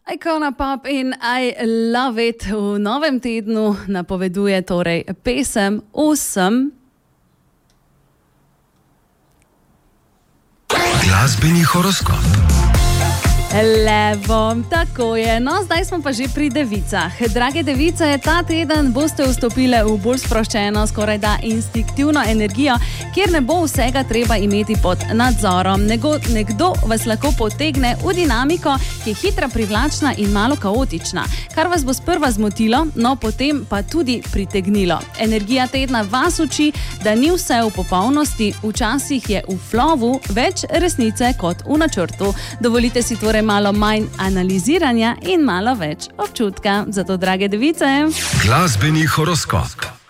Icona Pop in I Love It v novem tednu napoveduje torej pesem Vsem. Glasbeni horoskop. Levo, tako je. No, zdaj smo pa že pri devicah. Drage device, ta teden boste vstopile v bolj sproščeno, skoraj da instinktivno energijo, kjer ne bo vsega treba imeti pod nadzorom. Nekdo vas lahko potegne v dinamiko, ki je hitra, privlačna in malo kaotična. Kar vas bo sprva zmotilo, no potem pa tudi pritegnilo. Energija tedna vas uči, da ni vse v popolnosti, včasih je v flowu več resnice kot v načrtu. Dovolite si torej malo manj analiziranja in malo več občutka. Zato, drage device, Glasbeni horoskop.